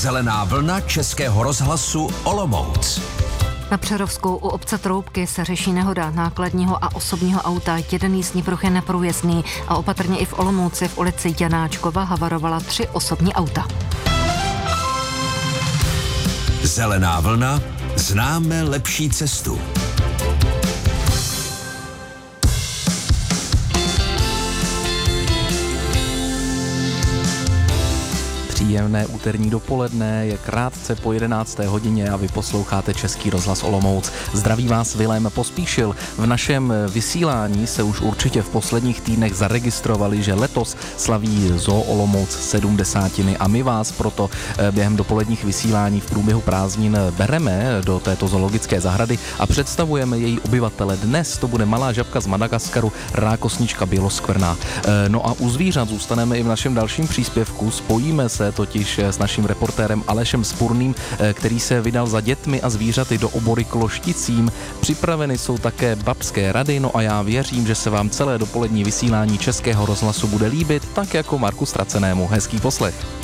Zelená vlna Českého rozhlasu Olomouc. Na Přerovskou u obce Troubky se řeší nehoda nákladního a osobního auta. Jeden jízdní pruh je neprůjezdný a opatrně i v Olomouci v ulici Janáčkova havarovala 3 osobní auta. Zelená vlna, známe lepší cestu. Příjemné úterní dopoledne, je krátce po 11. hodině a vy posloucháte Český rozhlas Olomouc. Zdraví vás Vilém Pospíšil. V našem vysílání se už určitě v posledních týdnech zaregistrovali, že letos slaví Zoo Olomouc 70. a my vás proto během dopoledních vysílání v průběhu prázdnin bereme do této zoologické zahrady a představujeme její obyvatele. Dnes to bude malá žabka z Madagaskaru, rákosnička běloskvrná. No a u zvířat zůstaneme i v našem dalším příspěvku. Spojíme se totiž s naším reportérem Alešem Spurným, který se vydal za dětmi a zvířaty do obory Klošticím. Připraveny jsou také babské rady, no a já věřím, že se vám celé dopolední vysílání Českého rozhlasu bude líbit, tak jako Marku Stracenému. Hezký poslech.